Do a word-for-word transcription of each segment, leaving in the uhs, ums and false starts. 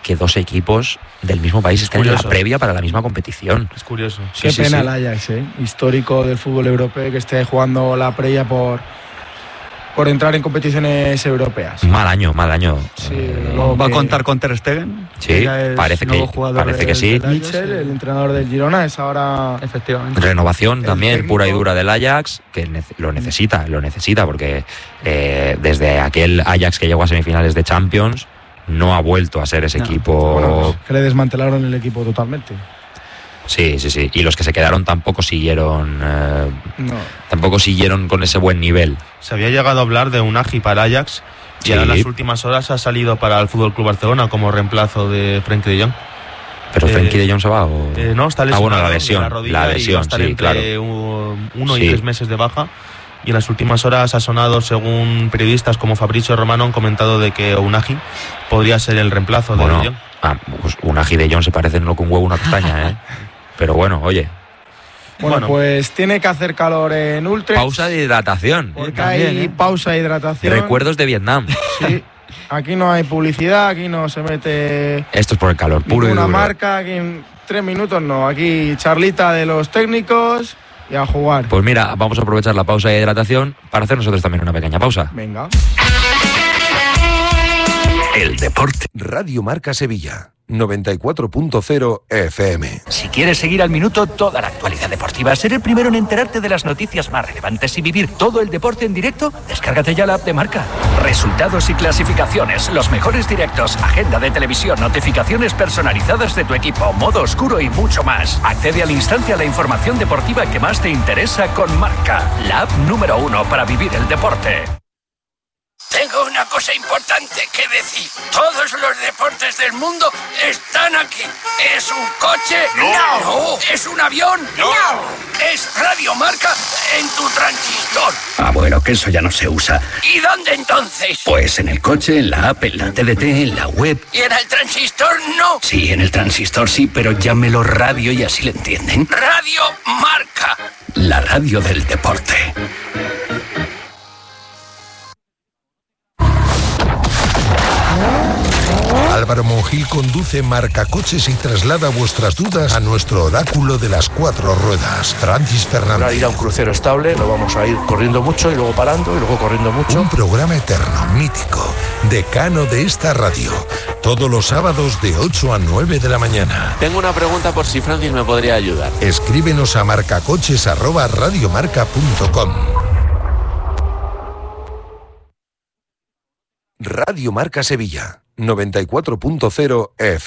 que dos equipos del mismo país estén en la previa para la misma competición. Es curioso. Sí, Qué sí, pena sí. el Ajax, ¿eh? Histórico del fútbol europeo, que esté jugando la previa por, por entrar en competiciones europeas. Mal año, mal año. Sí, eh, ¿Va a contar con Ter Stegen? Sí, parece que, parece del, que sí. Mitchell, el entrenador del Girona, es ahora... Efectivamente. Renovación también técnico. Pura y dura del Ajax, que lo necesita, lo necesita, porque eh, desde aquel Ajax que llegó a semifinales de Champions no ha vuelto a ser ese no. equipo. Bueno, que le desmantelaron el equipo totalmente. Sí, sí, sí. Y los que se quedaron tampoco siguieron eh, no. tampoco siguieron con ese buen nivel. Se había llegado a hablar de Unai para Ajax y sí. ahora en las últimas horas ha salido para el F C Barcelona como reemplazo de Frenkie de Jong. ¿Pero eh, Frenkie de Jong se va? O... Eh, no, está lesionado. Ah, bueno, la lesión. La, la lesión, sí, claro. Un, uno sí. y tres meses de baja. Y en las últimas horas ha sonado, según periodistas como Fabrizio Romano, han comentado de que Unai podría ser el reemplazo bueno, de De Jong. Ah, pues Unai de Jong se parecen no con huevo una castaña, ¿eh? Pero bueno, oye. Bueno, bueno, pues tiene que hacer calor en Utrecht. Pausa de hidratación. Porque hay ¿eh? pausa de hidratación. Recuerdos de Vietnam. Sí. Aquí no hay publicidad, aquí no se mete... Esto es por el calor, puro y duro. Una marca, aquí en tres minutos no. Aquí charlita de los técnicos... y a jugar. Pues mira, vamos a aprovechar la pausa de hidratación para hacer nosotros también una pequeña pausa. Venga. El deporte. Radio Marca Sevilla, noventa y cuatro punto cero F M. Si quieres seguir al minuto toda la actualidad deportiva, ser el primero en enterarte de las noticias más relevantes y vivir todo el deporte en directo, descárgate ya la app de Marca. Resultados y clasificaciones, los mejores directos, agenda de televisión, notificaciones personalizadas de tu equipo, modo oscuro y mucho más. Accede al instante a la información deportiva que más te interesa con Marca, la app número uno para vivir el deporte. Tengo una cosa importante que decir. Todos los deportes del mundo están aquí. ¿Es un coche? No. No. ¿Es un avión? No. ¿Es Radio Marca en tu transistor? Ah, bueno, que eso ya no se usa. ¿Y dónde entonces? Pues en el coche, en la app, en la T D T, en la web. ¿Y en el transistor no? Sí, en el transistor sí, pero llámelo radio y así le entienden. Radio Marca. La radio del deporte. Álvaro Monjil conduce Marcacoches y traslada vuestras dudas a nuestro oráculo de las cuatro ruedas, Francis Fernández. Para ir a un crucero estable, lo vamos a ir corriendo mucho y luego parando y luego corriendo mucho. Un programa eterno, mítico, decano de esta radio, todos los sábados de ocho a nueve de la mañana. Tengo una pregunta por si Francis me podría ayudar. Escríbenos a marcacoches arroba radiomarca punto com. Radio Marca Sevilla, noventa y cuatro punto cero F.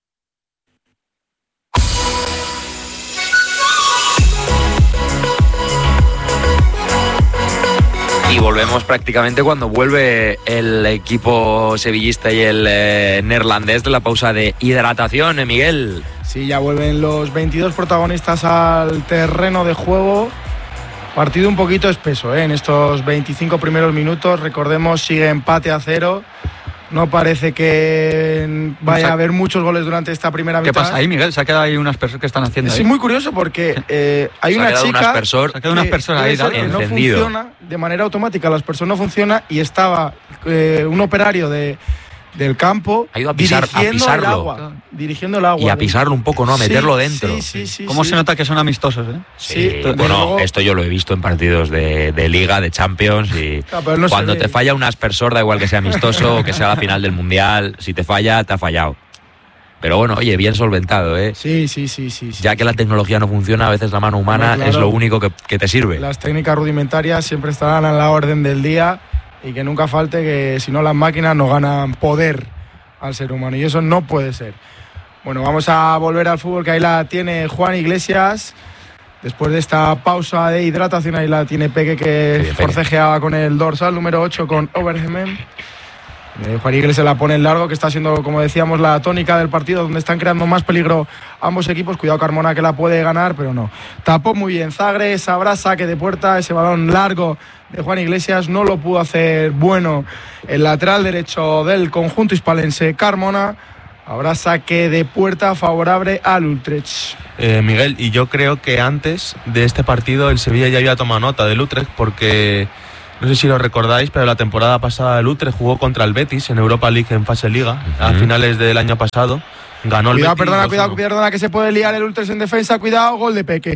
Y volvemos prácticamente cuando vuelve el equipo sevillista y el eh, neerlandés de la pausa de hidratación, ¿eh, Miguel? Sí, ya vuelven los veintidós protagonistas al terreno de juego. Partido un poquito espeso, ¿eh? En estos veinticinco primeros minutos. Recordemos, sigue empate a cero. No parece que vaya a haber muchos goles durante esta primera mitad. ¿Qué pasa ahí, Miguel? Se ha quedado ahí unas personas que están haciendo Es ahí. muy curioso porque eh, hay se una ha chica unas personas, se ha quedado unas personas ahí, que no funciona de manera automática. Las personas no funcionan y estaba eh, un operario de del campo ha ido a pisar, dirigiendo a pisarlo. el agua, dirigiendo el agua. Y a pisarlo un poco, ¿no? A meterlo sí, dentro. Sí, sí, sí, ¿Cómo sí. se nota que son amistosos, eh? Sí, sí. Bueno, luego... esto yo lo he visto en partidos de, de Liga, de Champions y no, no cuando te falla un aspersor, da igual que sea amistoso o que sea la final del Mundial, si te falla, te ha fallado. Pero bueno, oye, bien solventado, ¿eh? Sí, sí, sí, sí. sí. Ya que la tecnología no funciona, a veces la mano humana claro, es lo único que, que te sirve. Las técnicas rudimentarias siempre estarán a la orden del día y que nunca falte que si no las máquinas no ganan poder al ser humano y eso no puede ser. Bueno, vamos a volver al fútbol, que ahí la tiene Juan Iglesias. Después de esta pausa de hidratación, ahí la tiene Peque, que bien, forcejeaba con el dorsal número ocho con Overhemen. Eh, Juan Iglesias la pone en largo, que está siendo, como decíamos, la tónica del partido, donde están creando más peligro ambos equipos. Cuidado Carmona, que la puede ganar, pero no. Tapó muy bien Zagres, habrá saque de puerta, ese balón largo de Juan Iglesias no lo pudo hacer bueno el lateral derecho del conjunto hispalense, Carmona. Habrá saque de puerta favorable al Utrecht. Eh, Miguel, y yo creo que antes de este partido el Sevilla ya había tomado nota del Utrecht, porque No sé si lo recordáis, pero la temporada pasada el Utrecht jugó contra el Betis en Europa League en fase Liga, uh-huh. a finales del año pasado. Ganó cuidado, el Betis. Perdona, cuidado, perdona, que se puede liar el Utrecht en defensa. Cuidado, gol de Peque.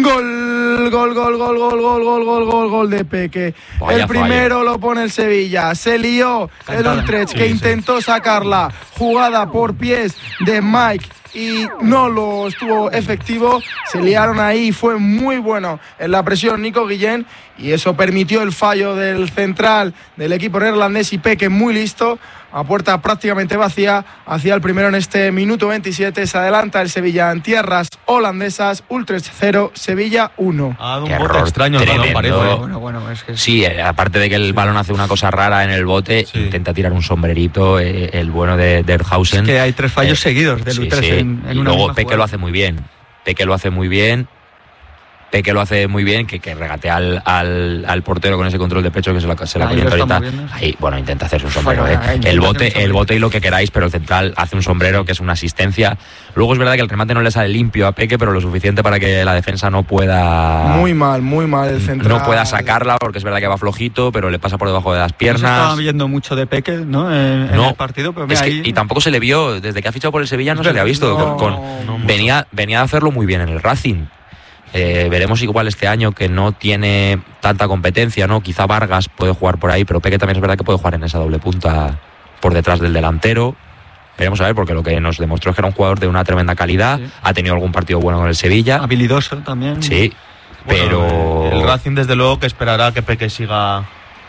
Gol, gol, gol, gol, gol, gol, gol, gol, gol, gol de Peque. Vaya el primero falla. Lo pone el Sevilla. Se lió Cantada. El Utrecht, sí, que sí. intentó sacarla. Jugada por pies de Mike y no lo estuvo efectivo. Se liaron ahí, fue muy bueno en la presión Nico Guillén y eso permitió el fallo del central del equipo neerlandés y Peque muy listo. A puerta prácticamente vacía, hacia el primero en este minuto veintisiete. Se adelanta el Sevilla en tierras holandesas. Utrecht cero, Sevilla uno. Ha dado un bote extraño el balón, parece. Bueno, bueno, es que sí, aparte de que el balón hace una cosa rara en el bote, sí. intenta tirar un sombrerito, eh, el bueno de Derhausen. Es que hay tres fallos eh, seguidos del sí, Utrecht sí. en, en y una luego Peque jugada. lo hace muy bien. Peque lo hace muy bien. Peque lo hace muy bien, que, que regatea al, al, al portero con ese control de pecho que se la, se la calienta ahorita. Ahí, bueno, intenta hacerse un sombrero. Bueno, eh. El bote, el bote y lo que queráis, pero el central hace un sombrero que es una asistencia. Luego es verdad que el remate no le sale limpio a Peque, pero lo suficiente para que la defensa no pueda. Muy mal, muy mal el central. No pueda sacarla, porque es verdad que va flojito, pero le pasa por debajo de las piernas. No se estaba viendo mucho de Peque, ¿no? En, no, en el partido, pero es que, ahí... y tampoco se le vio, desde que ha fichado por el Sevilla no se le ha visto. No, con, con, no, venía, venía a hacerlo muy bien en el Racing. Eh, veremos igual este año que no tiene tanta competencia, ¿no? Quizá Vargas puede jugar por ahí, pero Peque también es verdad que puede jugar en esa doble punta por detrás del delantero. Veremos a ver, porque lo que nos demostró es que era un jugador de una tremenda calidad, sí. ha tenido algún partido bueno con el Sevilla. Habilidoso también. Sí, bueno, pero... El Racing desde luego que esperará que Peque siga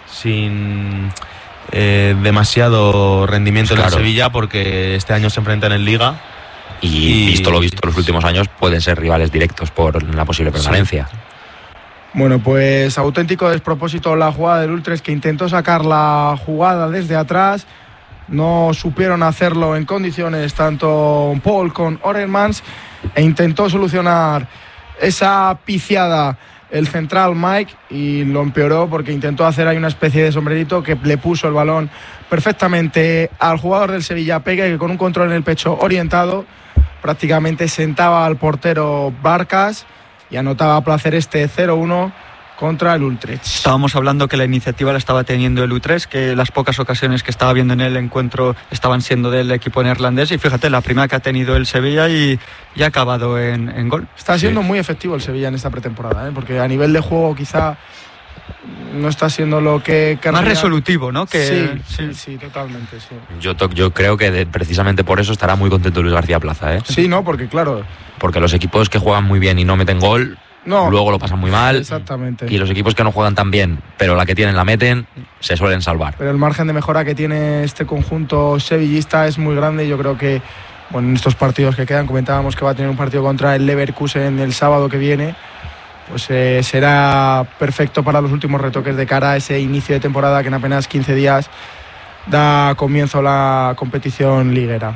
sin eh, demasiado rendimiento pues claro. en el Sevilla, porque este año se enfrentan en Liga. Y, y visto lo visto en los últimos años, pueden ser rivales directos por la posible permanencia. Sí. Bueno, pues auténtico despropósito la jugada del Utrecht, que intentó sacar la jugada desde atrás. No supieron hacerlo en condiciones tanto Paul con Orelmans e intentó solucionar esa piciada el central Mike y lo empeoró porque intentó hacer ahí una especie de sombrerito que le puso el balón perfectamente al jugador del Sevilla, Peque, que con un control en el pecho orientado prácticamente sentaba al portero Barcas y anotaba a placer este cero uno contra el Utrecht. Estábamos hablando que la iniciativa la estaba teniendo el Utrecht, que las pocas ocasiones que estaba viendo en el encuentro estaban siendo del equipo neerlandés, y fíjate, la primera que ha tenido el Sevilla y, y ha acabado en, en gol. Está siendo sí. muy efectivo el Sevilla en esta pretemporada, ¿eh? Porque a nivel de juego quizá no está siendo lo que... Más resolutivo, ¿no? Que, sí, sí, sí, totalmente, sí. Yo, yo creo que de, precisamente por eso estará muy contento Luis García Plaza, ¿eh? Sí, ¿no? Porque claro... Porque los equipos que juegan muy bien y no meten gol... No, luego lo pasan muy mal. Exactamente. Y los equipos que no juegan tan bien, pero la que tienen la meten, se suelen salvar. Pero el margen de mejora que tiene este conjunto sevillista es muy grande. Yo creo que, bueno, en estos partidos que quedan, comentábamos que va a tener un partido contra el Leverkusen el sábado que viene, pues eh, será perfecto para los últimos retoques de cara a ese inicio de temporada que en apenas quince días da comienzo a la competición liguera.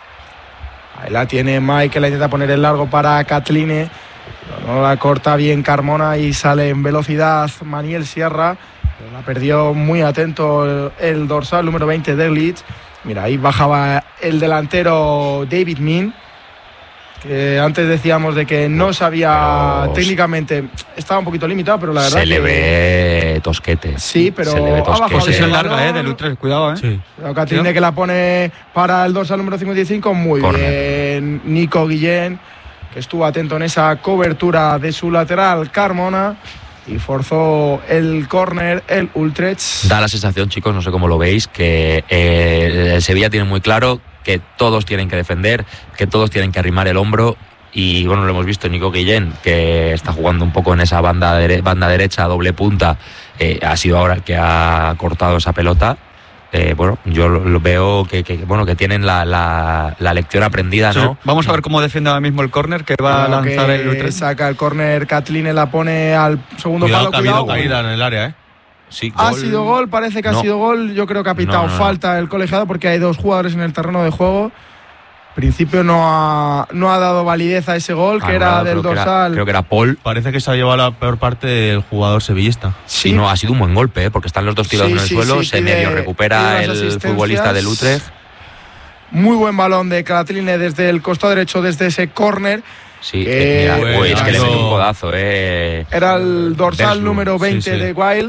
Ahí la tiene Mike, que la intenta poner en largo para Katline. No la corta bien Carmona y sale en velocidad Maniel Sierra. La perdió muy atento el, el dorsal número veinte de Leeds. Mira, ahí bajaba el delantero David Min, que antes decíamos de que no sabía pero técnicamente, estaba un poquito limitado, pero la verdad se que le ve tosquete. Sí, pero se le ve tosquete. Posesión larga, eh, del Utrecht, cuidado, eh. Sí. Katline sí. que la pone para el dorsal número cincuenta y cinco, muy Corner. Bien. Nico Guillén, que estuvo atento en esa cobertura de su lateral Carmona y forzó el córner el Utrecht. Da la sensación, chicos, no sé cómo lo veis, que eh, el Sevilla tiene muy claro que todos tienen que defender, que todos tienen que arrimar el hombro. Y bueno, lo hemos visto en Nico Guillén, que está jugando un poco en esa banda, dere- banda derecha, doble punta, eh, ha sido ahora el que ha cortado esa pelota. Eh, bueno, yo lo, lo veo que, que bueno que tienen la, la, la lección aprendida, ¿no? Sí, vamos a ver cómo defiende ahora mismo el córner que va bueno, a lanzar que el Utrecht. Saca el córner, Katline la pone al segundo cuidado, palo. Que Cuidado, ha habido caída en el área, ¿eh? Sí, ha gol. sido gol, parece que no. ha sido gol. Yo creo que ha pitado no, no, falta no. el colegiado porque hay dos jugadores en el terreno de juego. En principio no ha, no ha dado validez a ese gol, ah, que era del dorsal. Que era, creo que era Paul. Parece que se ha llevado la peor parte del jugador sevillista. Sí, no, ha sido un buen golpe, ¿eh? Porque están los dos tirados sí, en el sí, suelo, sí, se pide, medio recupera el futbolista del Utrecht. Muy buen balón de Katline desde el costado derecho, desde ese córner. Sí, eh, mira, bueno, uy, es que le metió un codazo, eh. Era el dorsal Berslund, número veinte sí, sí. de Wild.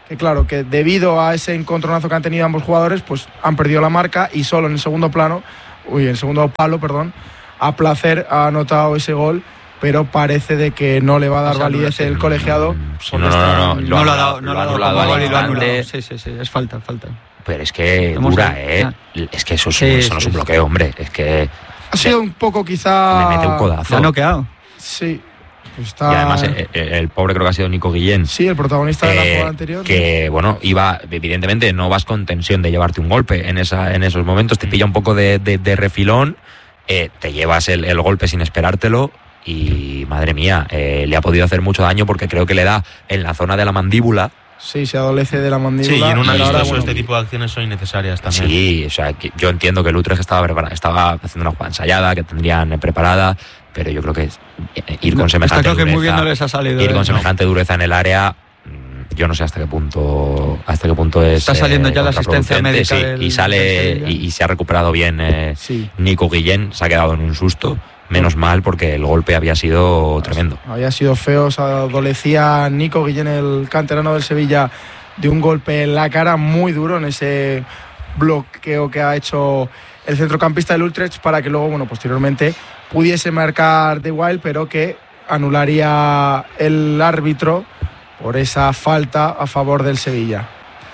que claro, que debido a ese encontronazo que han tenido ambos jugadores, pues han perdido la marca y solo en el segundo plano, uy, en el segundo palo, perdón, a Placer ha anotado ese gol, pero parece de que no le va a dar o sea, validez no, el colegiado. No, no, no, no, no lo ha dado, no lo ha dado gol y lo ha anulado. Sí, sí, sí, es falta, falta. Pero es que dura, ¿eh? Es que eso, es, sí, eso no es un bloqueo, hombre. Es que... Ha sido un poco quizá... Le mete un codazo. ¿La ha noqueado? Sí. Está... Y además el, el pobre creo que ha sido Nico Guillén. Sí, el protagonista eh, de la jugada anterior. Que, bueno, iba... Evidentemente no vas con tensión de llevarte un golpe en, esa, en esos momentos. Te pilla un poco de, de, de refilón, eh, te llevas el, el golpe sin esperártelo y, madre mía, eh, le ha podido hacer mucho daño porque creo que le da en la zona de la mandíbula. Sí, se adolece de la mandíbula. Sí, y en un amistoso bueno, este tipo de acciones son innecesarias también. Sí, o sea, que yo entiendo que el Utrecht estaba, estaba haciendo una jugada ensayada, que tendrían preparada, pero yo creo que ir con semejante Está claro dureza, que muy bien no les ha salido, ir eh, con no. semejante dureza en el área, yo no sé hasta qué punto hasta qué punto es. Está saliendo eh, ya la asistencia médica sí, del, y sale y, y se ha recuperado bien eh, sí. Nico Guillén, se ha quedado en un susto. Menos mal, porque el golpe había sido tremendo. Había sido feo, se adolecía Nico Guillén, el canterano del Sevilla, de un golpe en la cara muy duro en ese bloqueo que ha hecho el centrocampista del Utrecht para que luego, bueno, posteriormente pudiese marcar De Wild, pero que anularía el árbitro por esa falta a favor del Sevilla.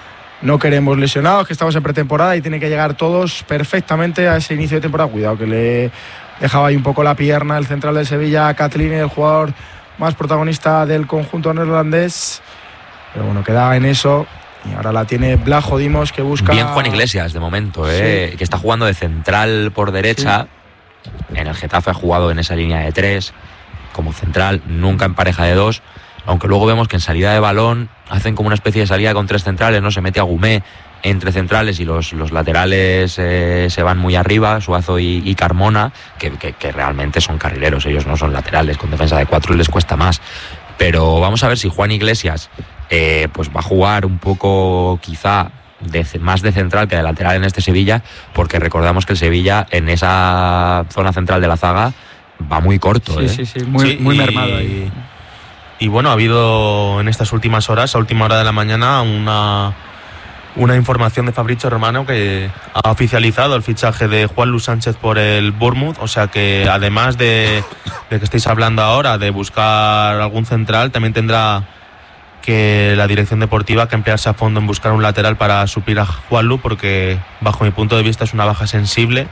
No queremos lesionados, que estamos en pretemporada y tienen que llegar todos perfectamente a ese inicio de temporada. Cuidado, que le dejaba ahí un poco la pierna el central del Sevilla, Kathleen, el jugador más protagonista del conjunto neerlandés. Pero bueno, queda en eso. Y ahora la tiene Blajo Dimos, que busca... Bien Juan Iglesias, de momento, ¿eh? Sí. Que está jugando de central por derecha. Sí. En el Getafe ha jugado en esa línea de tres, como central, nunca en pareja de dos. Aunque luego vemos que en salida de balón hacen como una especie de salida con tres centrales, ¿no? Se mete a Gumé entre centrales y los, los laterales eh, se van muy arriba, Suazo y, y Carmona, que, que, que realmente son carrileros, ellos no son laterales, con defensa de cuatro les cuesta más. Pero vamos a ver si Juan Iglesias eh, pues va a jugar un poco quizá de, más de central que de lateral en este Sevilla, porque recordamos que el Sevilla en esa zona central de la zaga va muy corto. Sí, ¿eh? sí, sí, muy, sí, muy y... mermado ahí. Y bueno, ha habido en estas últimas horas, a última hora de la mañana, una, una información de Fabrizio Romano que ha oficializado el fichaje de Juan Luis Sánchez por el Bournemouth. O sea que además de, de que estáis hablando ahora de buscar algún central, también tendrá que la dirección deportiva que emplearse a fondo en buscar un lateral para suplir a Juan Luis, porque bajo mi punto de vista es una baja sensible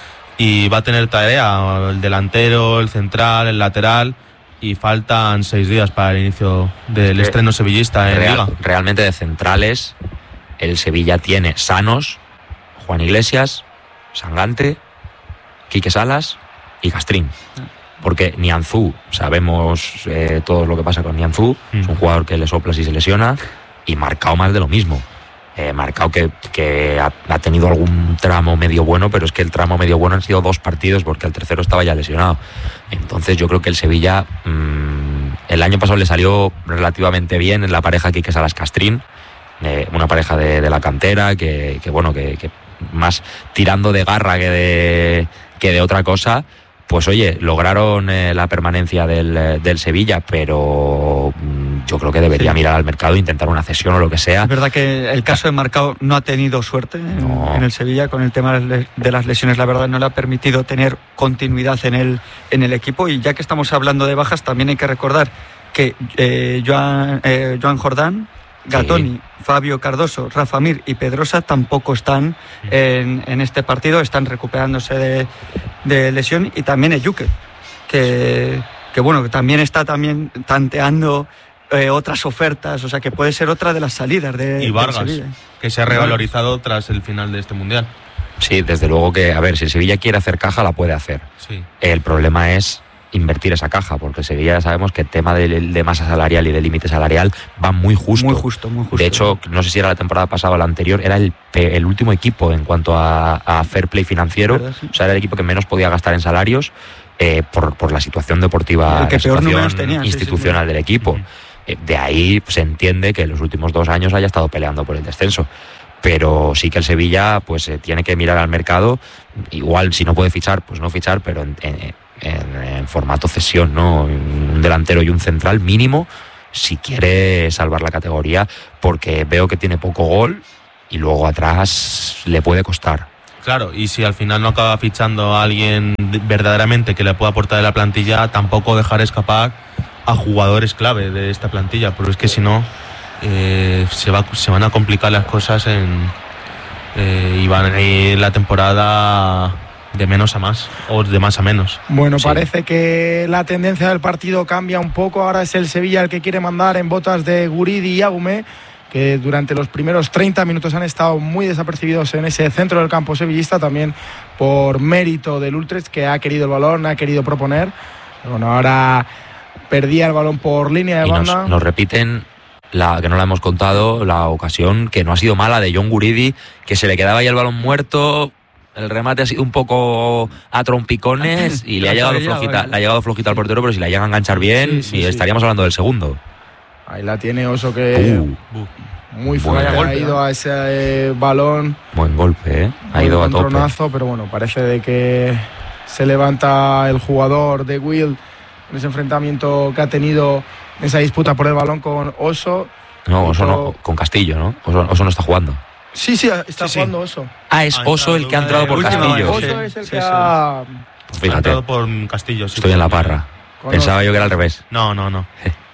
y va a tener tarea el delantero, el central, el lateral. Y faltan seis días para el inicio del es estreno sevillista en real, Liga. Realmente de centrales, el Sevilla tiene sanos Juan Iglesias, Sangante, Quique Salas y Castrín. Porque Nianzú, sabemos eh, todo lo que pasa con Nianzú, mm. es un jugador que le soplas y se lesiona, y Marcao más de lo mismo. Eh, Marcao que, que ha, ha tenido algún tramo medio bueno, pero es que el tramo medio bueno han sido dos partidos porque el tercero estaba ya lesionado. Entonces yo creo que el Sevilla mmm, el año pasado le salió relativamente bien en la pareja Quique Salas Castrín, eh, una pareja de, de la cantera que, que bueno que, que más tirando de garra que de, que de otra cosa. Pues oye, lograron eh, la permanencia del, del Sevilla, pero mmm, yo creo que debería sí. mirar al mercado e intentar una cesión o lo que sea. Es verdad que el caso de Marcao no ha tenido suerte no. en, en el Sevilla con el tema de las lesiones. La verdad no le ha permitido tener continuidad en el, en el equipo. Y ya que estamos hablando de bajas, también hay que recordar que eh, Joan, eh, Joan Jordán, Gatoni, sí. Fabio Cardoso, Rafa Mir y Pedrosa tampoco están en, en este partido, están recuperándose de, de lesión, y también Eyuke, que, que bueno, que también está también tanteando eh, otras ofertas, o sea que puede ser otra de las salidas de, y Vargas, de Sevilla. Que se ha revalorizado tras el final de este mundial. Sí, desde luego que, a ver, si el Sevilla quiere hacer caja, la puede hacer. Sí. El problema es invertir esa caja, porque el Sevilla ya sabemos que el tema de, de masa salarial y de límite salarial va muy justo. Muy justo, muy justo. De hecho, no sé si era la temporada pasada o la anterior, era el, el último equipo en cuanto a, a fair play financiero, sí. O sea, era el equipo que menos podía gastar en salarios eh, por, por la situación deportiva, el que la peor situación tenía, institucional sí, sí, sí. del equipo. Uh-huh. Eh, de ahí se entiende que en los últimos dos años haya estado peleando por el descenso. Pero sí que el Sevilla pues eh, tiene que mirar al mercado, igual si no puede fichar, pues no fichar, pero en, en, en, en formato cesión, ¿no? Un delantero y un central mínimo, si quiere salvar la categoría, porque veo que tiene poco gol y luego atrás le puede costar. Claro, y si al final no acaba fichando a alguien verdaderamente que le pueda aportar de la plantilla, tampoco dejar escapar a jugadores clave de esta plantilla, pero es que si no eh, se, va, se van a complicar las cosas en, eh, y van a ir la temporada de menos a más o de más a menos. Bueno, Sí. parece que la tendencia del partido cambia un poco. Ahora es el Sevilla el que quiere mandar en botas de Guridi y Agume, que durante los primeros treinta minutos han estado muy desapercibidos en ese centro del campo sevillista, también por mérito del Utrecht, que ha querido el balón, ha querido proponer. Bueno, ahora perdía el balón por línea de Y banda. nos, nos repiten, la que no la hemos contado, la ocasión que no ha sido mala de John Guridi, que se le quedaba ahí el balón muerto. El remate ha sido un poco a trompicones y le ha llegado flojita, le ha llegado flojita al portero, pero si la llega a enganchar bien, Sí, sí, y sí. estaríamos hablando del segundo. Ahí la tiene Oso, que Uh, muy buen fuerte ha golpe, ido a ese eh, balón. buen golpe, ¿eh? Ha ido a tope. Encontronazo, pero bueno, parece de que se levanta el jugador de Will en ese enfrentamiento que ha tenido en esa disputa por el balón con Oso. No, Oso no, Hizo- con Castillo, ¿no? Oso, Oso no está jugando. Sí, sí, está Sí, sí. jugando Oso. Ah, es Ha Oso el que ha entrado por última Castillo. vez, Oso sí, es el sí, que sí. ha... Pues Ha fíjate, entrado por Castillo. Sí, estoy en la porque- parra. con Pensaba Oso. yo que era al revés. No, no, no.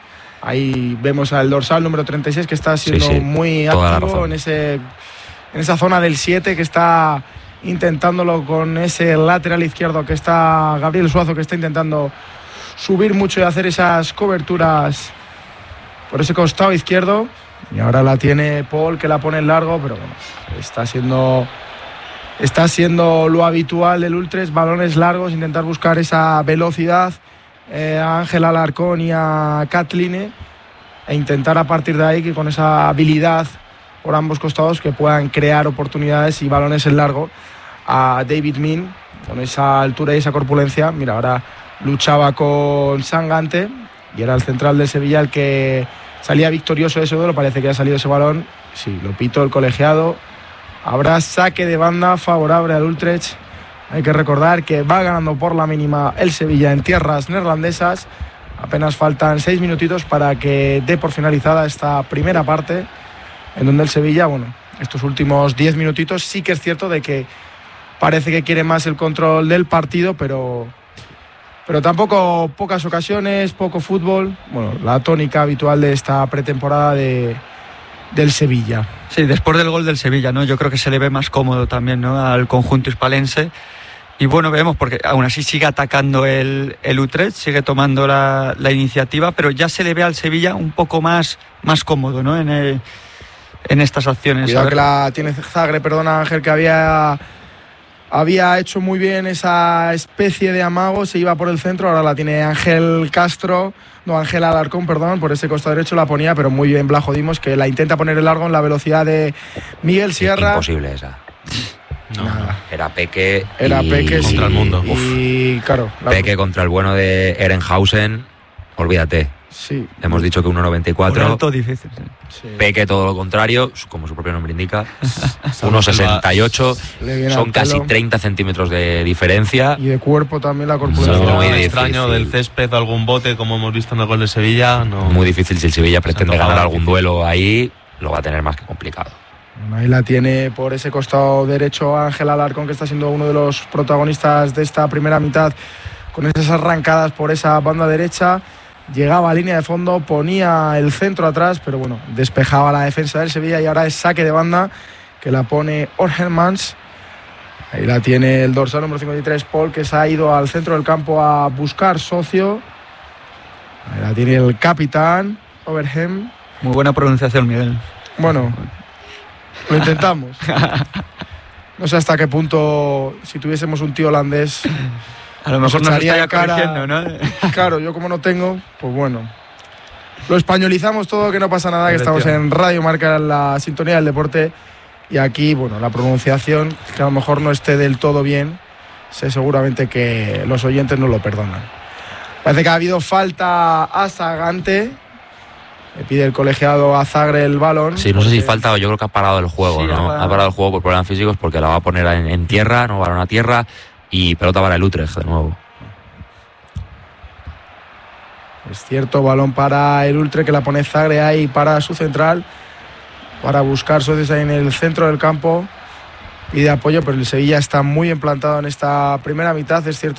Ahí vemos al dorsal número treinta y seis, que está siendo Sí, sí, muy toda la activo razón. en, ese, en esa zona del siete, que está intentándolo con ese lateral izquierdo, que está Gabriel Suazo, que está intentando subir mucho y hacer esas coberturas por ese costado izquierdo. Y ahora la tiene Paul, que la pone en largo, pero bueno, está siendo, está siendo lo habitual del Utrecht, balones largos, intentar buscar esa velocidad eh, a Ángel Alarcón y a Katline, e intentar a partir de ahí que con esa habilidad por ambos costados que puedan crear oportunidades y balones en largo a David Min, con esa altura y esa corpulencia. Mira, ahora luchaba con Sangante y era el central de Sevilla el que salía victorioso de ese duelo. Parece que ha salido ese balón. Sí, lo pitó el colegiado. Habrá saque de banda favorable al Utrecht. Hay que recordar que va ganando por la mínima el Sevilla en tierras neerlandesas. Apenas faltan seis minutitos para que dé por finalizada esta primera parte, en donde el Sevilla, bueno, estos últimos diez minutitos sí que es cierto de que parece que quiere más el control del partido, pero, pero tampoco pocas ocasiones, poco fútbol. Bueno, la tónica habitual de esta pretemporada de, del Sevilla. Sí, después del gol del Sevilla, ¿no? Yo creo que se le ve más cómodo también, ¿no?, al conjunto hispalense. Y bueno, vemos, porque aún así sigue atacando el, el Utrecht, sigue tomando la, la iniciativa, pero ya se le ve al Sevilla un poco más, más cómodo, ¿no?, en, el, en estas acciones. Cuidado A ver. que la tiene Zagre, perdona Ángel, que había, había hecho muy bien esa especie de amago, se iba por el centro, ahora la tiene Ángel Castro, no, Ángel Alarcón, perdón, por ese costado derecho la ponía, pero muy bien Blajo Dimos, que la intenta poner el largo en la velocidad de Miguel Sierra. Imposible esa. No, Nada. no. Era Peque Era y, Peque contra sí, el mundo. Y claro, la- Peque contra el bueno de Ehrenhausen. Olvídate. sí, Hemos dicho que uno noventa y Por cuatro. alto difícil, sí. sí. Peque todo lo contrario, como su propio nombre indica. Sabes uno que sesenta y ocho. Le viene Son al casi pelo. treinta centímetros de diferencia. Y de cuerpo también la va- corpulencia. Muy Muy difícil. extraño del césped, algún bote, como hemos visto en el gol de Sevilla. No. Muy difícil. Si el Sevilla pretende antojaba ganar algún difícil. duelo ahí, lo va a tener más que complicado. Bueno, ahí la tiene por ese costado derecho Ángel Alarcón, que está siendo uno de los protagonistas de esta primera mitad, con esas arrancadas por esa banda derecha. Llegaba a línea de fondo, ponía el centro atrás, pero bueno, despejaba la defensa del Sevilla y ahora es saque de banda que la pone Orhelmans. Ahí la tiene el dorsal número cincuenta y tres, Paul, que se ha ido al centro del campo a buscar socio. Ahí la tiene el capitán, Overhem. Muy buena pronunciación, Miguel. Bueno, lo intentamos. No sé hasta qué punto, si tuviésemos un tío holandés, A lo mejor nos echaría está ya en cara- corrigiendo, ¿no? claro, yo como no tengo, pues bueno. Lo españolizamos todo, que no pasa nada, que estamos en Efectivamente. Radio Marca, en la sintonía del deporte. Y aquí, bueno, la pronunciación, que a lo mejor no esté del todo bien, sé seguramente que los oyentes no lo perdonan. Parece que ha habido falta a Sagante. Le pide el colegiado a Zagre el balón. Sí, no sé si porque- falta o yo creo que ha parado el juego, Sí, ¿no? ha parado. Ha parado el juego por problemas físicos porque la va a poner en, en tierra, no balón a tierra y pelota para el Utrecht de nuevo. Es cierto, balón para el Ultre, que la pone Zagre ahí para su central, para buscar socios ahí en el centro del campo. Pide apoyo, pero el Sevilla está muy implantado en esta primera mitad. Es cierto